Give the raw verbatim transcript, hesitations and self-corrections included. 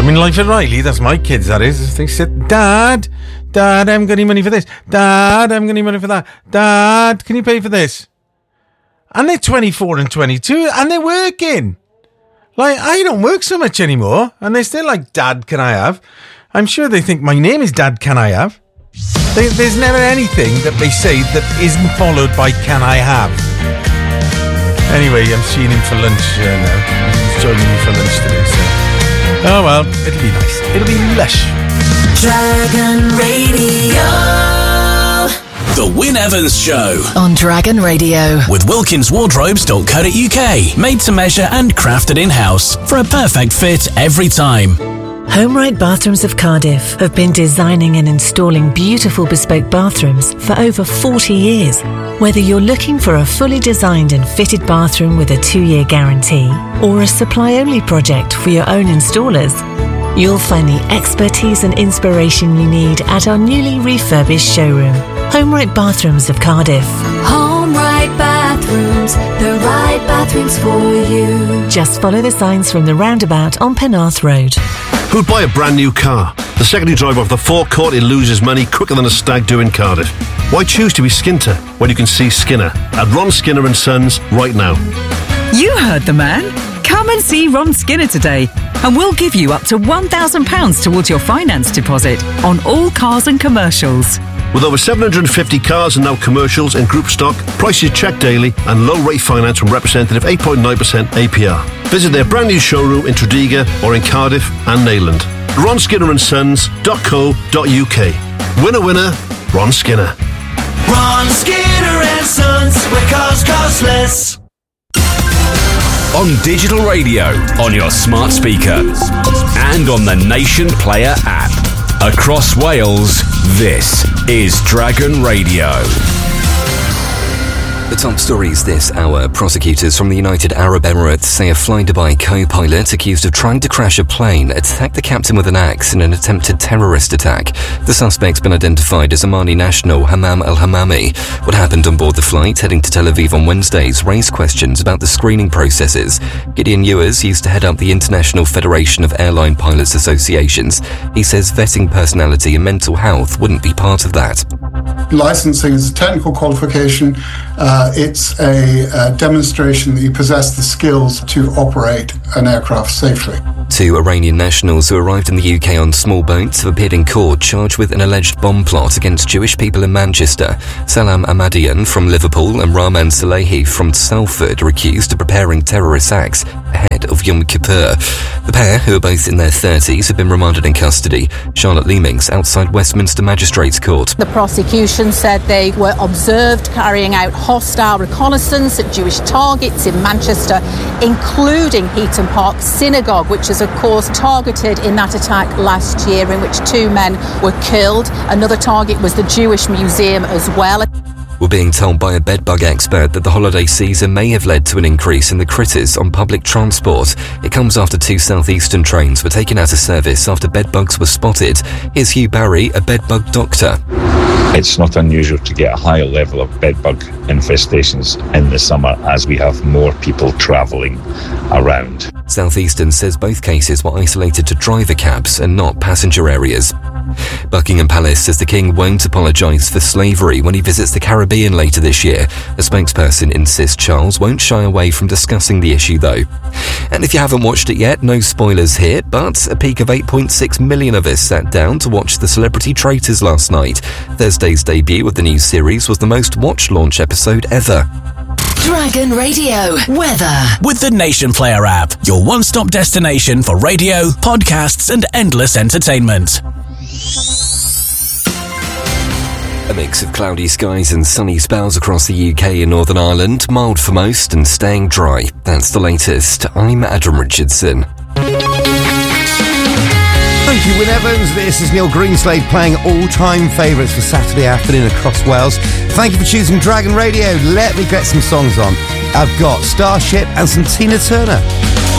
I'm in Life at Riley, that's my kids, that is. They said, Dad, Dad, I haven't got any money for this. Dad, I haven't got any money for that. Dad, can you pay for this? And they're twenty-four and twenty-two, and they're working. Like, I don't work so much anymore, and they're still like, Dad, can I have? I'm sure they think my name is Dad, can I have? They, there's never anything that they say that isn't followed by can I have. Anyway, I'm seeing him for lunch uh, now. He's joining me for lunch today, so... Oh well, it'll be nice. It'll be lush. Dragon Radio. The Wyn Evans Show on Dragon Radio with wilkins wardrobes dot co dot uk. Made to measure and crafted in-house for a perfect fit every time. HomeRight Bathrooms of Cardiff have been designing and installing beautiful bespoke bathrooms for over forty years. Whether you're looking for a fully designed and fitted bathroom with a two-year guarantee or a supply-only project for your own installers, you'll find the expertise and inspiration you need at our newly refurbished showroom, HomeRight Bathrooms of Cardiff. HomeRight Bathrooms, the right bathrooms for you. Just follow the signs from the roundabout on Penarth Road. Who'd buy a brand new car? The secondary driver of the forecourt, he loses money quicker than a stag do in Cardiff. Why choose to be Skinter when you can see Skinner at Ron Skinner and Sons right now? You heard the man. Come and see Ron Skinner today, and we'll give you up to one thousand pounds towards your finance deposit on all cars and commercials. With over seven hundred fifty cars and now commercials in group stock, prices checked daily and low rate finance from representative eight point nine percent A P R. Visit their brand new showroom in Tredegar or in Cardiff and Neyland. ron skinner and sons dot co dot uk. Winner, winner, Ron Skinner. Ron Skinner and Sons, where cars cost less. On digital radio, on your smart speaker, and on the Nation Player app. Across Wales, this is Dragon Radio. The top stories this hour. Prosecutors from the United Arab Emirates say a Fly Dubai co-pilot accused of trying to crash a plane attacked the captain with an axe in an attempted terrorist attack. The suspect's been identified as Omani national Hammam al-Hammami. What happened on board the flight heading to Tel Aviv on Wednesdays raised questions about the screening processes. Gideon Ewers used to head up the International Federation of Airline Pilots Associations. He says vetting personality and mental health wouldn't be part of that. Licensing is a technical qualification. Uh, it's a, a demonstration that you possess the skills to operate an aircraft safely. Two Iranian nationals who arrived in the U K on small boats have appeared in court charged with an alleged bomb plot against Jewish people in Manchester. Salam Ahmadian from Liverpool and Rahman Salehi from Salford are accused of preparing terrorist acts ahead of Yom Kippur. The pair, who are both in their thirties, have been remanded in custody. Charlotte Leemings outside Westminster Magistrates Court. The prosecution said they were observed carrying out hostile reconnaissance at Jewish targets in Manchester, including Heaton Park Synagogue, which is of course targeted in that attack last year in which two men were killed. Another target was the Jewish Museum as well. We're being told by a bedbug expert that the holiday season may have led to an increase in the critters on public transport. It comes after two southeastern trains were taken out of service after bedbugs were spotted. Here's Hugh Barry, a bedbug doctor. It's not unusual to get a higher level of bedbug infestations in the summer as we have more people travelling around. Southeastern says both cases were isolated to driver cabs and not passenger areas. Buckingham Palace says the King won't apologise for slavery when he visits the Caribbean later this year. A spokesperson insists Charles won't shy away from discussing the issue though. And if you haven't watched it yet, no spoilers here, but a peak of eight point six million of us sat down to watch The Celebrity Traitors last night. Thursday's debut of the new series was the most watched launch episode ever. Dragon Radio weather with the Nation Player app, your one-stop destination for radio, podcasts and endless entertainment. A mix of cloudy skies and sunny spells across the U K and Northern Ireland, mild for most and staying dry. That's the latest. I'm Adam Richardson. Thank you, Wyn Evans. This is Neil Greenslade playing all-time favourites for Saturday afternoon across Wales. Thank you for choosing Dragon Radio. Let me get some songs on. I've got Starship and some Tina Turner.